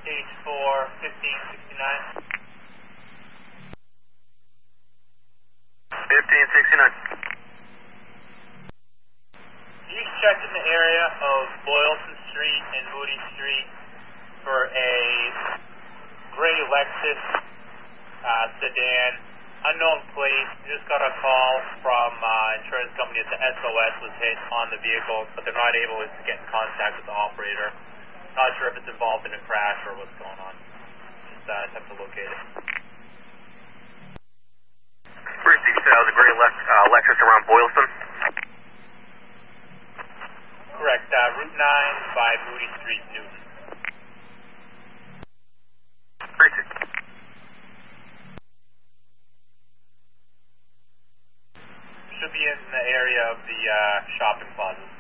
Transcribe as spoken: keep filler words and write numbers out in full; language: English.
H four fifteen sixty-nine. fifteen sixty-nine. You check in the area of Boylston Street and Moody Street for a gray Lexus uh, sedan, unknown plate. Just got a call from uh, insurance company that the S O S was hit on the vehicle, but they're not able to get in contact with the operator. Not sure if it's involved in a crash or what's going on. Just uh, have to locate it. Bruce, you said it was a gray Lex, uh, Lexus around Boylston? Correct. Uh, Route nine by Moody Street, Newton. Bruce. Should be in the area of the uh, shopping plaza.